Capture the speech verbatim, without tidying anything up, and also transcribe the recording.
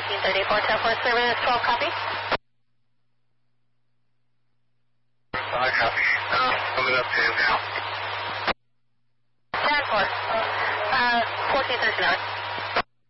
fourteen thirty-four, ten four, service twelve, copy. I copy. Uh, coming up to you now. ten four, uh, fourteen thirty-nine.